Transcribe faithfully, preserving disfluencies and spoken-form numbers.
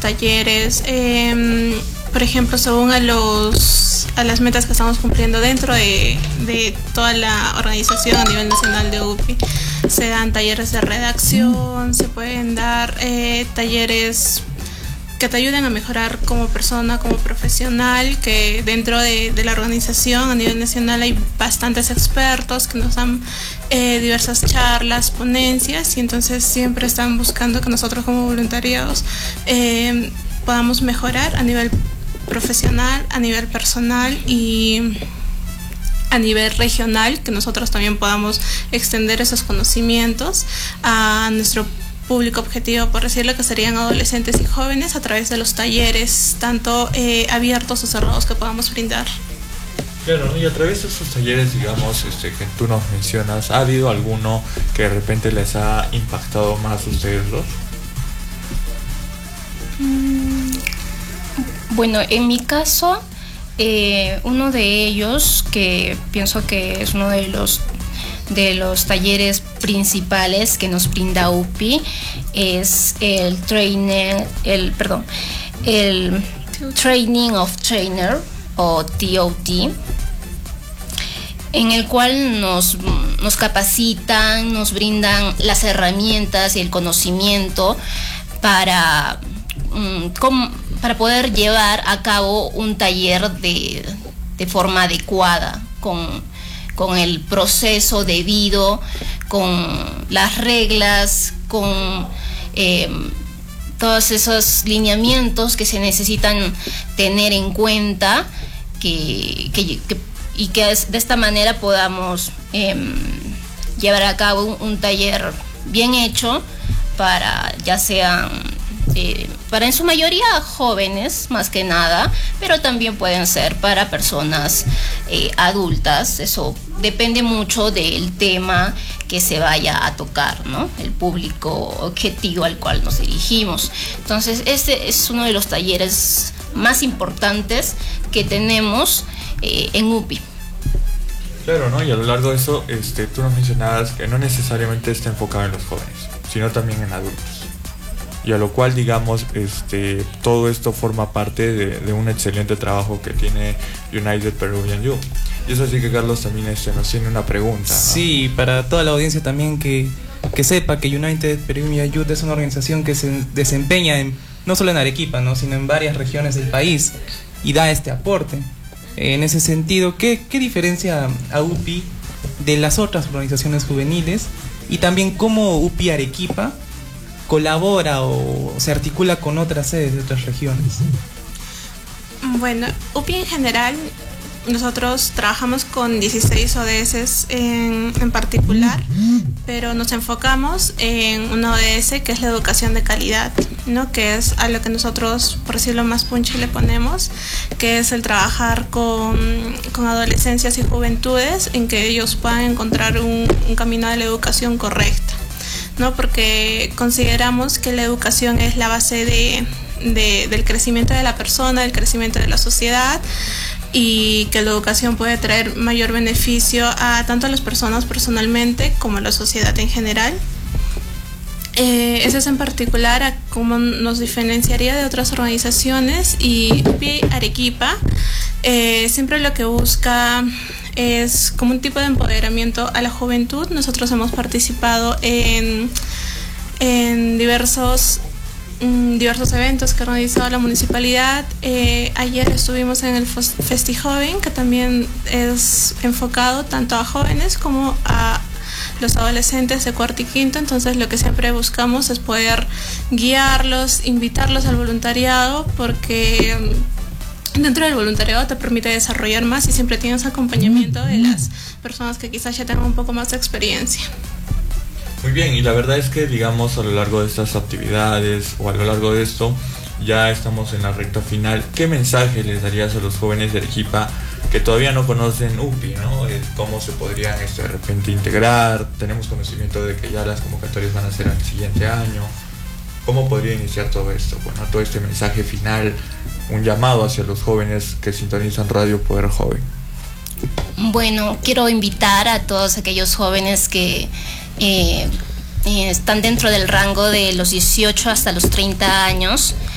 talleres, eh, por ejemplo, según a los a las metas que estamos cumpliendo dentro de, de toda la organización a nivel nacional de U P I. Se dan talleres de redacción, se pueden dar eh, talleres que te ayuden a mejorar como persona, como profesional, que dentro de, de la organización a nivel nacional hay bastantes expertos que nos dan eh, diversas charlas, ponencias, y entonces siempre están buscando que nosotros como voluntariados eh, podamos mejorar a nivel profesional, a nivel personal y a nivel regional, que nosotros también podamos extender esos conocimientos a nuestro público objetivo, por decirlo, que serían adolescentes y jóvenes, a través de los talleres, tanto eh, abiertos o cerrados, que podamos brindar. Claro, y a través de esos talleres, digamos, este, que tú nos mencionas, ¿ha habido alguno que de repente les ha impactado más a ustedes dos? Mm, bueno, en mi caso, eh, uno de ellos, que pienso que es uno de los de los talleres principales que nos brinda U P I, es el trainer, el perdón, el Training of Trainer, o T O T, en el cual nos, nos capacitan, nos brindan las herramientas y el conocimiento para, um, para poder llevar a cabo un taller de, de forma adecuada, con con el proceso debido, con las reglas, con eh, todos esos lineamientos que se necesitan tener en cuenta, que, que, que, y que de esta manera podamos eh, llevar a cabo un, un taller bien hecho para, ya sean Eh, para en su mayoría jóvenes, más que nada, pero también pueden ser para personas eh, adultas. Eso depende mucho del tema que se vaya a tocar, ¿no? El público objetivo al cual nos dirigimos. Entonces, este es uno de los talleres más importantes que tenemos eh, en U P I. Claro, ¿no? Y a lo largo de eso, este, tú nos mencionabas que no necesariamente está enfocado en los jóvenes, sino también en adultos. Y a lo cual, digamos, este, todo esto forma parte de, de un excelente trabajo que tiene United Peruvian Youth. Y eso sí que Carlos también este, nos tiene una pregunta, ¿no? Sí, para toda la audiencia también que, que sepa que United Peruvian Youth es una organización que se desempeña en, no solo en Arequipa, ¿no?, sino en varias regiones del país, y da este aporte. En ese sentido, ¿qué, qué diferencia a U P I de las otras organizaciones juveniles? Y también cómo U P I Arequipa colabora o se articula con otras sedes de otras regiones. Bueno, U P I en general, nosotros trabajamos con dieciséis O D S en, en particular, pero nos enfocamos en una O D S que es la educación de calidad, ¿no? Que es a lo que nosotros, por decirlo más punchi, le ponemos, que es el trabajar con, con adolescencias y juventudes en que ellos puedan encontrar un, un camino de la educación correcta, ¿no? Porque consideramos que la educación es la base de, de, del crecimiento de la persona, del crecimiento de la sociedad, y que la educación puede traer mayor beneficio a tanto a las personas personalmente como a la sociedad en general. Eh, eso es en particular a cómo nos diferenciaría de otras organizaciones, y U P I Arequipa eh, siempre lo que busca es como un tipo de empoderamiento a la juventud. Nosotros hemos participado en, en diversos, mm, diversos eventos que ha organizado la municipalidad. Eh, ayer estuvimos en el FestiJoven, que también es enfocado tanto a jóvenes como a los adolescentes de cuarto y quinto. Entonces lo que siempre buscamos es poder guiarlos, invitarlos al voluntariado, porque dentro del voluntariado te permite desarrollar más y siempre tienes acompañamiento de las personas que quizás ya tengan un poco más de experiencia. Muy bien, y la verdad es que, digamos, a lo largo de estas actividades o a lo largo de esto, ya estamos en la recta final. ¿Qué mensaje les darías a los jóvenes de Arequipa que todavía no conocen U P I, ¿no? ¿Cómo se podrían este, de repente integrar? Tenemos conocimiento de que ya las convocatorias van a ser al siguiente año. ¿Cómo podría iniciar todo esto? Bueno, todo este mensaje final, un llamado hacia los jóvenes que sintonizan Radio Poder Joven. Bueno, quiero invitar a todos aquellos jóvenes que eh, eh, están dentro del rango de los dieciocho hasta los treinta años,